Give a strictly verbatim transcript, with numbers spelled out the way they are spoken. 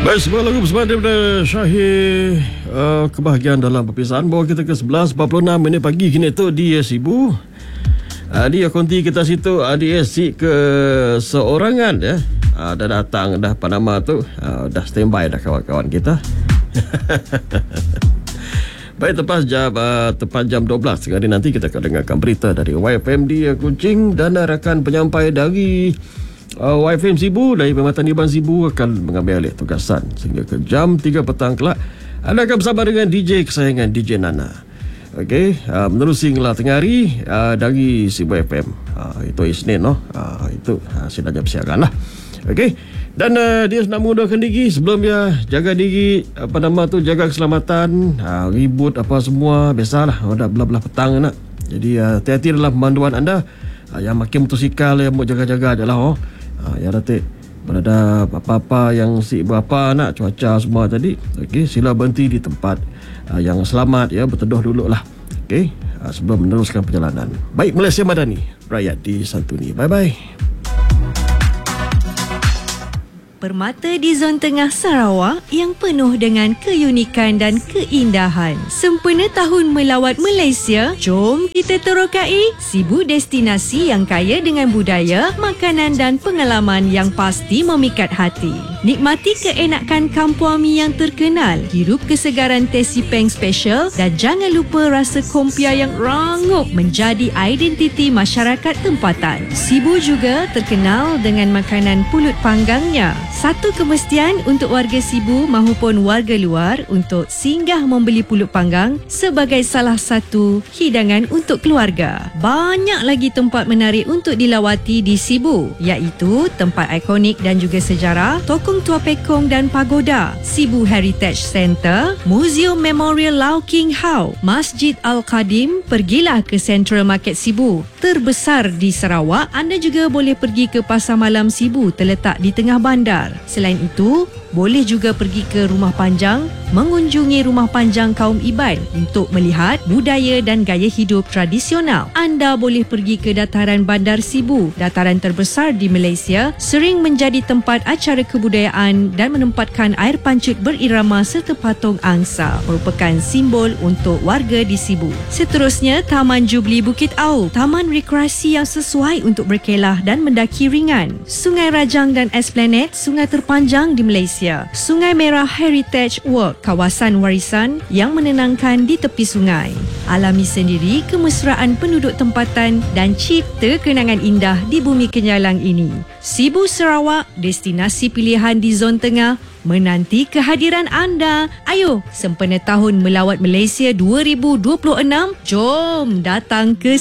Baik, sebuah lagu bersama daripada Syahir uh, kebahagiaan dalam perpisahan. Bawa kita ke sebelas empat puluh enam minit pagi kini tu di Sibu. Uh, dia konti kita situ uh, di esik ke seorangan ya. Uh, dah datang dah Panama tu. Uh, dah standby dah kawan-kawan kita. Baik, tepat jam uh, tepat jam dua belas hari nanti kita akan dengarkan berita dari Y F M di Kuching dan rakan penyampai dari Uh, Y F M Sibu dari Perkhidmatan Iban Sibu akan mengambil alih tugasan sehingga ke jam tiga petang kelak. Anda akan bersama dengan D J kesayangan D J Nana. Okey, uh, menerusi ngelah tengah hari uh, dari Sibu F M. Uh, itu Isnin no. Uh, itu uh, sedang bersiaran lah. Okey. Dan uh, dia nak mengundurkan diri sebelum dia jaga diri, apa nama tu, jaga keselamatan, uh, ribut apa semua biasalah. Oh, dah belah-belah petang nak. Jadi uh, hati-hati dalam pemanduan anda. Uh, yang makin motosikal yang mau jaga-jaga adalah oh. Ha, ya Datik, berada apa-apa yang si berapa nak cuaca semua tadi, okey, sila berhenti di tempat uh, yang selamat ya, berteduh dulu lah, okey, uh, sebelum meneruskan perjalanan. Baik, Malaysia Madani, rakyat disantuni. Bye-bye. Permata di Zon Tengah Sarawak yang penuh dengan keunikan dan keindahan. Sempena tahun melawat Malaysia, jom kita terokai Sibu, destinasi yang kaya dengan budaya, makanan dan pengalaman yang pasti memikat hati. Nikmati keenakan kampung mi yang terkenal, hirup kesegaran teh sipeng special dan jangan lupa rasa kompia yang rangup menjadi identiti masyarakat tempatan. Sibu juga terkenal dengan makanan pulut panggangnya. Satu kemestian untuk warga Sibu mahupun warga luar untuk singgah membeli pulut panggang sebagai salah satu hidangan untuk keluarga. Banyak lagi tempat menarik untuk dilawati di Sibu, iaitu tempat ikonik dan juga sejarah, Tokong Tua Pekong dan Pagoda, Sibu Heritage Centre, Museum Memorial Lau King Hau, Masjid Al-Qadim. Pergilah ke Central Market Sibu, terbesar di Sarawak. Anda juga boleh pergi ke Pasar Malam Sibu, terletak di tengah bandar. Selain itu, boleh juga pergi ke Rumah Panjang, mengunjungi Rumah Panjang kaum Iban untuk melihat budaya dan gaya hidup tradisional. Anda boleh pergi ke Dataran Bandar Sibu, dataran terbesar di Malaysia, sering menjadi tempat acara kebudayaan dan menempatkan air pancut berirama serta patung angsa, merupakan simbol untuk warga di Sibu. Seterusnya, Taman Jubli Bukit Au, taman rekreasi yang sesuai untuk berkelah dan mendaki ringan. Sungai Rajang dan Esplanade, sungai terpanjang di Malaysia. Sungai Merah Heritage Walk, kawasan warisan yang menenangkan di tepi sungai. Alami sendiri kemesraan penduduk tempatan dan cipta kenangan indah di bumi kenyalang ini. Sibu Sarawak, destinasi pilihan di Zon Tengah, menanti kehadiran anda. Ayo, sempena tahun melawat Malaysia dua ribu dua puluh enam, jom datang ke